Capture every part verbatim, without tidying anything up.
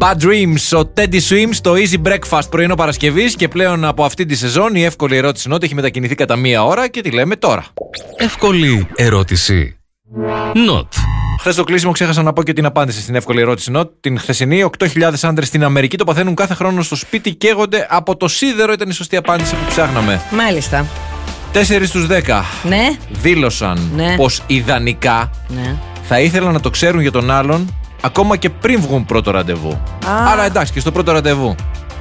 Bad Dreams, ο Teddy Swims, το Easy Breakfast πρωινό Παρασκευής και πλέον από αυτή τη σεζόν η εύκολη ερώτηση Not έχει μετακινηθεί κατά μία ώρα και τη λέμε τώρα. Εύκολη ερώτηση Not. Χθες το κλείσιμο ξέχασα να πω και την απάντηση στην εύκολη ερώτηση Not. Την χθεσινή, οκτώ χιλιάδες άντρες στην Αμερική το παθαίνουν κάθε χρόνο στο σπίτι, καίγονται από το σίδερο. Ήταν η σωστή απάντηση που ψάχναμε. Μάλιστα. τέσσερα στους δέκα Ναι. δήλωσαν Ναι. πως ιδανικά Ναι. θα ήθελαν να το ξέρουν για τον άλλον ακόμα και πριν βγουν πρώτο ραντεβού. Α. Άρα εντάξει, και στο πρώτο ραντεβού.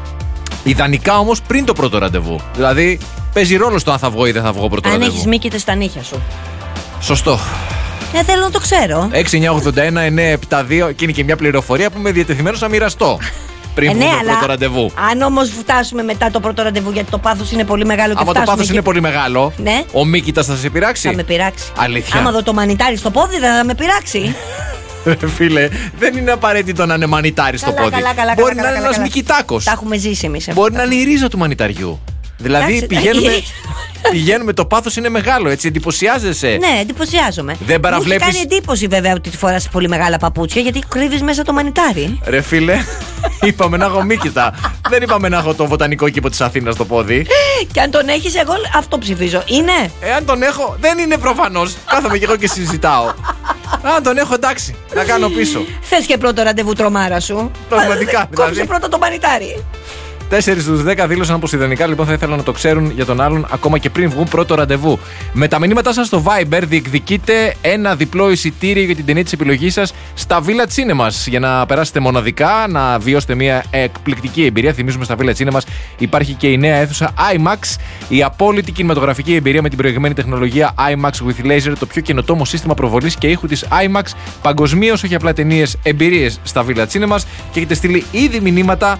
Ιδανικά όμως πριν το πρώτο ραντεβού. Δηλαδή παίζει ρόλο στο αν θα βγω ή δεν θα βγω πρώτο Αν ραντεβού. έχεις μύκητες στα νύχια σου. Σωστό. Ε, θέλω να το ξέρω. έξι εννιά ογδόντα ένα εννιά επτά δύο και είναι και μια πληροφορία που είμαι διατεθειμένος να μοιραστώ. Πριν Ε, βγουν ναι, το αλλά πρώτο ραντεβού. αν όμως φτάσουμε μετά το πρώτο ραντεβού, γιατί το πάθος είναι πολύ μεγάλο και Άμα το φτάσουμε πάθος εκεί, είναι πολύ μεγάλο, Ναι. ο Μίκητας θα σε πειράξει. θα με πειράξει. Αλήθεια. Άμα δω το μανιτάρι στο πόδι, δεν θα με πειράξει. Ρε φίλε, δεν είναι απαραίτητο να είναι μανιτάρι στο Καλά, πόδι. καλά, καλά, Μπορεί καλά, να είναι καλά, ένας καλά. Μικητάκος. Τα έχουμε ζήσει εμείς. Μπορεί να είναι η ρίζα του μανιταριού. Δηλαδή Εντάξει, πηγαίνουμε, εντάξει. πηγαίνουμε, το πάθος είναι μεγάλο, έτσι εντυπωσιάζεσαι. Ναι, εντυπωσιάζομαι. Δεν παραβλέπεις- Μου έχει κάνει εντύπωση βέβαια ότι τη φοράς πολύ μεγάλα παπούτσια, γιατί κρύβεις μέσα το μανιτάρι. Ρε φίλε, είπαμε να έχω Μίκητα. Δεν είπαμε να έχω το βοτανικό κήπο της Αθήνας στο πόδι. Και αν τον έχεις, εγώ αυτό ψηφίζω. Είναι. Εάν τον έχω, δεν είναι προφανώς. Κάθομαι και εγώ και συζητάω. Αν τον έχω, εντάξει, να κάνω πίσω. Θες και πρώτο ραντεβού τρομάρα σου. Πραγματικά, Κόψε δηλαδή. πρώτα το μανιτάρι. τέσσερα στους δέκα δήλωσαν πως ιδανικά λοιπόν θα ήθελαν να το ξέρουν για τον άλλον ακόμα και πριν βγουν πρώτο ραντεβού. Με τα μηνύματά σας στο Viber διεκδικείτε ένα διπλό εισιτήριο για την ταινία της επιλογής σας στα Villa Cinemas για να περάσετε μοναδικά, να βιώσετε μια εκπληκτική εμπειρία. Θυμίζουμε στα Villa Cinemas υπάρχει και η νέα αίθουσα IMAX, η απόλυτη κινηματογραφική εμπειρία με την προηγμένη τεχνολογία IMAX with Laser, το πιο καινοτόμο σύστημα προβολής και ήχου της IMAX παγκοσμίως, όχι απλά ταινίες, εμπειρίες στα Villa Cinemas. Και έχετε στείλει ήδη μηνύματα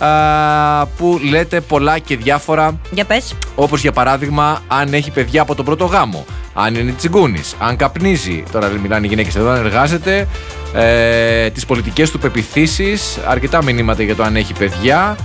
α, που λέτε πολλά και διάφορα. Για πες. Όπως για παράδειγμα, αν έχει παιδιά από τον πρώτο γάμο, αν είναι τσιγκούνης, αν καπνίζει. Τώρα μιλάνε οι γυναίκες εδώ, αν εργάζεται, ε, τις πολιτικές του πεποιθήσεις. Αρκετά μηνύματα για το αν έχει παιδιά.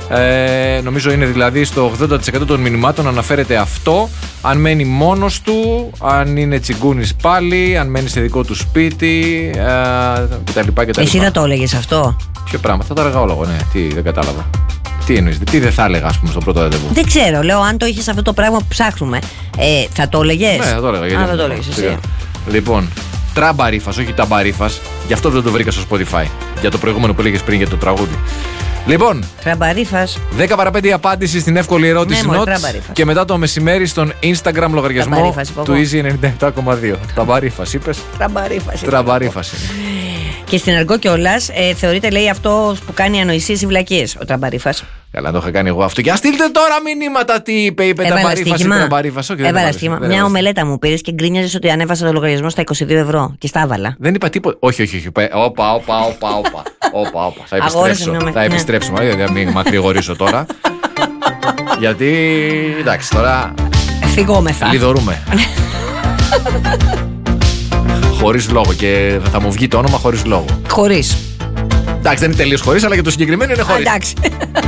Ε, νομίζω είναι δηλαδή στο ογδόντα τοις εκατό των μηνυμάτων αναφέρεται αυτό. Αν μένει μόνος του, αν είναι τσιγκούνης πάλι, αν μένει σε δικό του σπίτι ε, κτλ. κτλ. Εσύ θα το έλεγες αυτό? Ποιο πράγμα, θα το έλεγα όλο εγώ, ναι. Τι, δεν κατάλαβα. Τι εννοείς, τι δεν θα έλεγα, ας πούμε, στο πρώτο ραντεβού. Δεν ξέρω, λέω αν το είχες αυτό το πράγμα που ψάχνουμε. Ε, θα το έλεγες? Ναι, θα το έλεγα. γιατί Α, θα δεν το το έλεγες έλεγα. εσύ. Λοιπόν, τραμπαρίφας, όχι ταμπαρίφας. Γι' αυτό δεν το βρήκα στο Spotify. Για το προηγούμενο που έλεγες πριν για το τραγούδι. Λοιπόν, Τραμπαρίφας. δέκα παρά πέντε η απάντηση στην εύκολη ερώτηση Ναι, μωρέ, Not. τραμπαρίφας. Και μετά το μεσημέρι στον Instagram λογαριασμό Τραμπαρίφας, είπα του εγώ. Easy ενενήντα επτά κόμμα δύο. Τραμπαρίφας, είπες. Τραμπαρίφας. Τραμπαρίφας είναι. Και στην αργό κιόλας ε, θεωρείται, λέει, αυτό που κάνει ανοησίες ή βλακίες, ο τραμπαρίφας. Καλά, το είχα κάνει εγώ αυτό. Και α στείλτε τώρα μηνύματα τι είπε, είπε ταμπαρίφας ή τραμπαρίφας. Όχι, δεν Έβαλα έβαλες, στοίχημα. δεν Μια έβαλες. ομελέτα μου πήρες και γκρίνιαζες ότι ανέβασα το λογαριασμό στα είκοσι δύο ευρώ. Και στα έβαλα. Δεν είπα τίποτα. Όχι, όχι, όχι. Όπα, όπα, όπα, όπα. Όπα, όπα. Θα Αγόρασε επιστρέψω. μια με- Θα ναι. επιστρέψουμε. Για να μην μακρηγορήσω τώρα. Γιατί. Εντάξει, τώρα. Φυγόμεθα. Λιδωρούμε. Χωρίς λόγο. Και θα μου βγει το όνομα χωρίς λόγο. Χωρίς. Εντάξει, δεν είναι τελείως χωρίς, αλλά για το συγκεκριμένο είναι χωρίς. Εντάξει.